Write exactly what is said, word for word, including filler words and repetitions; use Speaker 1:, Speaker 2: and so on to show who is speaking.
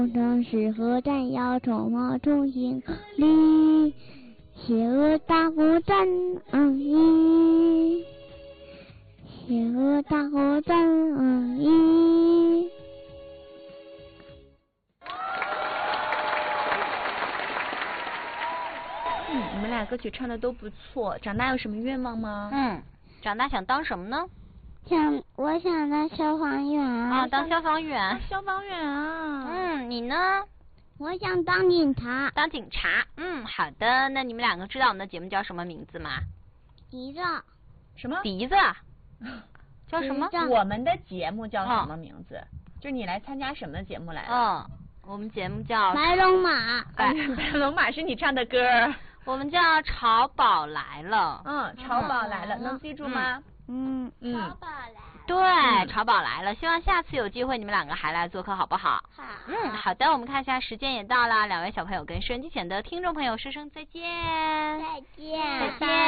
Speaker 1: 战士和战要充满重新力，邪恶大火战役，邪恶大火战役。
Speaker 2: 嗯，你们俩歌曲唱的都不错。长大有什么愿望吗？
Speaker 3: 嗯，长大想当什么呢？
Speaker 1: 想，我想当消防员
Speaker 3: 啊，当消防员。
Speaker 2: 消防员啊。
Speaker 3: 嗯，你呢？
Speaker 1: 我想当警察。
Speaker 3: 当警察。嗯，好的。那你们两个知道我们的节目叫什么名字吗？
Speaker 1: 笛子。
Speaker 2: 什么？
Speaker 3: 笛子。叫什么？
Speaker 2: 我们的节目叫什么名字？哦、就你来参加什么节目来了？
Speaker 3: 嗯，我们节目叫
Speaker 1: 来龙马。
Speaker 2: 哎，龙马是你唱的歌。
Speaker 3: 我们叫潮宝来了。
Speaker 2: 嗯，潮宝来了，嗯、能记住吗？
Speaker 1: 嗯
Speaker 2: 嗯。
Speaker 1: 潮宝来了。
Speaker 3: 对，嗯、潮宝来了。希望下次有机会你们两个还来做客，好不好？
Speaker 1: 好。
Speaker 3: 嗯，好的。我们看一下时间也到了，两位小朋友跟收音机前的听众朋友说声再见。
Speaker 1: 再见。
Speaker 3: 再见。